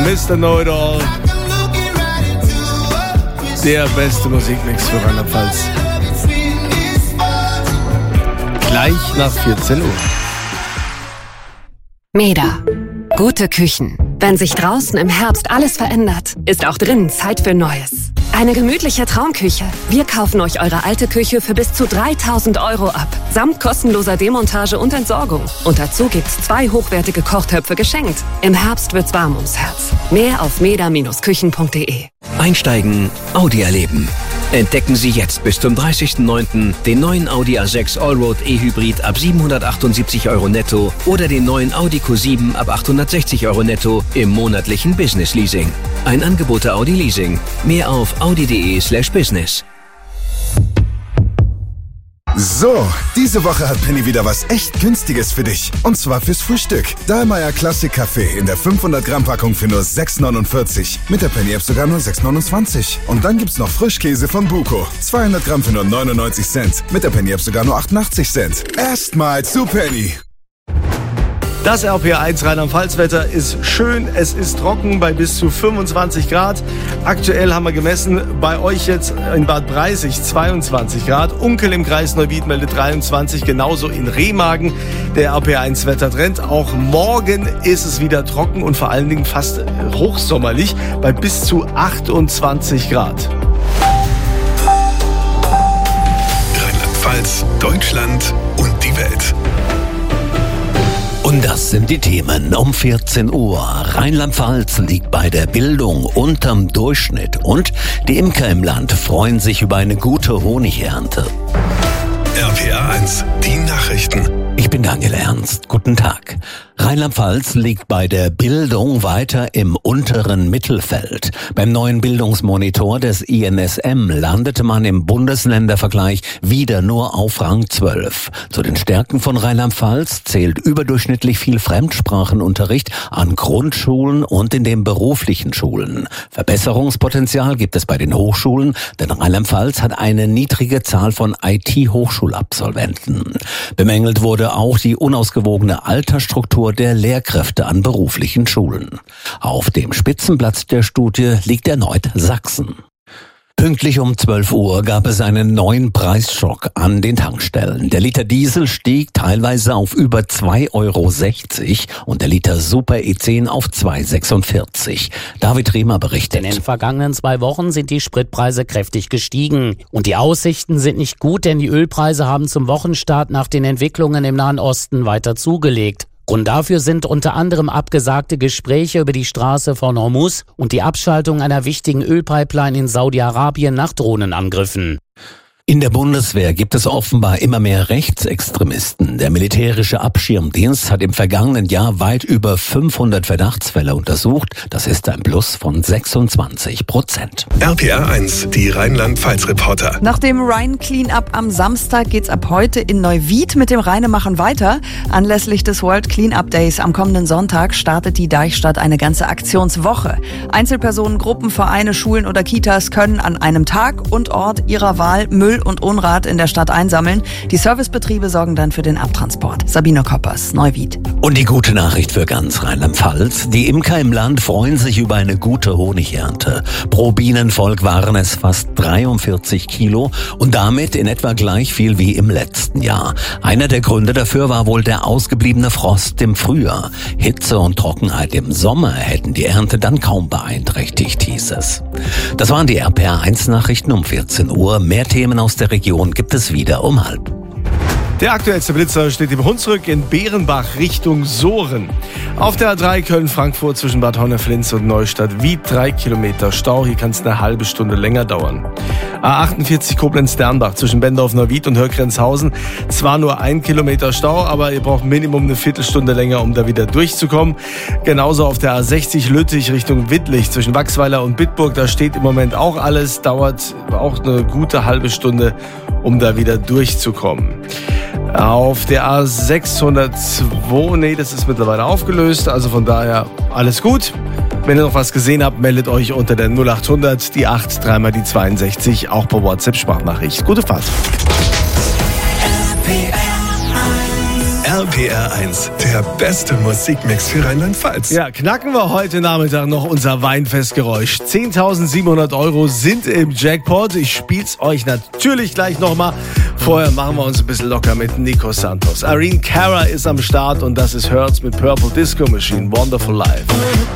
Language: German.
Mr. Know-It-All. Der beste Musikmix für Rheinland-Pfalz. Gleich nach 14 Uhr. Meda. Gute Küchen. Wenn sich draußen im Herbst alles verändert, ist auch drinnen Zeit für Neues. Eine gemütliche Traumküche. Wir kaufen euch eure alte Küche für bis zu 3.000 € ab. Samt kostenloser Demontage und Entsorgung. Und dazu gibt's 2 hochwertige Kochtöpfe geschenkt. Im Herbst wird's warm ums Herz. Mehr auf meda-küchen.de. Einsteigen, Audi erleben. Entdecken Sie jetzt bis zum 30.09. den neuen Audi A6 Allroad E-Hybrid ab 778 € netto oder den neuen Audi Q7 ab 860 € netto im monatlichen Business Leasing. Ein Angebot der Audi Leasing. Mehr auf audi.de/business. So, diese Woche hat Penny wieder was echt Günstiges für dich. Und zwar fürs Frühstück. Dahlmeier Classic Kaffee in der 500 Gramm Packung für nur 6,49. Mit der Penny App sogar nur 6,29. Und dann gibt's noch Frischkäse von Buko. 200 Gramm für nur 99 Cent. Mit der Penny App sogar nur 88 Cent. Erstmal zu Penny. Das RPR1 Rheinland-Pfalz-Wetter ist schön, es ist trocken bei bis zu 25 Grad. Aktuell haben wir gemessen, bei euch jetzt in Bad Breisig 22 Grad. Unkel im Kreis Neuwied meldet 23, genauso in Remagen. Der RPR1-Wettertrend. Auch morgen ist es wieder trocken und vor allen Dingen fast hochsommerlich bei bis zu 28 Grad. Rheinland-Pfalz, Deutschland und die Welt. Und das sind die Themen um 14 Uhr. Rheinland-Pfalz liegt bei der Bildung unterm Durchschnitt und die Imker im Land freuen sich über eine gute Honigernte. RPR1, die Nachrichten. Ich bin Daniel Ernst. Guten Tag. Rheinland-Pfalz liegt bei der Bildung weiter im unteren Mittelfeld. Beim neuen Bildungsmonitor des INSM landete man im Bundesländervergleich wieder nur auf Rang 12. Zu den Stärken von Rheinland-Pfalz zählt überdurchschnittlich viel Fremdsprachenunterricht an Grundschulen und in den beruflichen Schulen. Verbesserungspotenzial gibt es bei den Hochschulen, denn Rheinland-Pfalz hat eine niedrige Zahl von IT-Hochschulabsolventen. Bemängelt wurde auch die unausgewogene Altersstruktur der Lehrkräfte an beruflichen Schulen. Auf dem Spitzenplatz der Studie liegt erneut Sachsen. Pünktlich um 12 Uhr gab es einen neuen Preisschock an den Tankstellen. Der Liter Diesel stieg teilweise auf über 2,60 € und der Liter Super E10 auf 2,46 €. David Riemer berichtet. In den vergangenen 2 Wochen sind die Spritpreise kräftig gestiegen. Und die Aussichten sind nicht gut, denn die Ölpreise haben zum Wochenstart nach den Entwicklungen im Nahen Osten weiter zugelegt. Grund dafür sind unter anderem abgesagte Gespräche über die Straße von Hormuz und die Abschaltung einer wichtigen Ölpipeline in Saudi-Arabien nach Drohnenangriffen. In der Bundeswehr gibt es offenbar immer mehr Rechtsextremisten. Der militärische Abschirmdienst hat im vergangenen Jahr weit über 500 Verdachtsfälle untersucht. Das ist ein Plus von 26%. RPR1, die Rheinland-Pfalz-Reporter. Nach dem Rhein-Cleanup am Samstag geht's ab heute in Neuwied mit dem Rheinemachen weiter. Anlässlich des World Cleanup Days am kommenden Sonntag startet die Deichstadt eine ganze Aktionswoche. Einzelpersonen, Gruppen, Vereine, Schulen oder Kitas können an einem Tag und Ort ihrer Wahl Müll und Unrat in der Stadt einsammeln. Die Servicebetriebe sorgen dann für den Abtransport. Sabine Koppers, Neuwied. Und die gute Nachricht für ganz Rheinland-Pfalz. Die Imker im Land freuen sich über eine gute Honigernte. Pro Bienenvolk waren es fast 43 Kilo und damit in etwa gleich viel wie im letzten Jahr. Einer der Gründe dafür war wohl der ausgebliebene Frost im Frühjahr. Hitze und Trockenheit im Sommer hätten die Ernte dann kaum beeinträchtigt, hieß es. Das waren die RPR1-Nachrichten um 14 Uhr. Mehr Themen aus der Region gibt es wieder um 12:30. Der aktuellste Blitzer steht im Hunsrück in Bärenbach Richtung Sohren. Auf der A3 Köln-Frankfurt zwischen Bad Honneflins und Neustadt wie 3 Kilometer Stau. Hier kann es eine halbe Stunde länger dauern. A48 Koblenz-Dernbach zwischen Bendorf-Neuwied und Höckrenzhausen. Zwar nur 1 Kilometer Stau, aber ihr braucht Minimum eine Viertelstunde länger, um da wieder durchzukommen. Genauso auf der A60 Lüttich Richtung Wittlich zwischen Wachsweiler und Bitburg. Da steht im Moment auch alles. Dauert auch eine gute halbe Stunde, um da wieder durchzukommen. Auf der A602, das ist mittlerweile aufgelöst, also von daher alles gut. Wenn ihr noch was gesehen habt, meldet euch unter der 0800, die 8, dreimal die 62, auch per WhatsApp-Sprachnachricht. Gute Fahrt. RPR1, der beste Musikmix für Rheinland-Pfalz. Ja, knacken wir heute Nachmittag noch unser Weinfestgeräusch. 10.700 € sind im Jackpot. Ich spiel's euch natürlich gleich nochmal. Vorher machen wir uns ein bisschen locker mit Nico Santos. Irene Cara ist am Start und das ist Hurts mit Purple Disco Machine. Wonderful Life.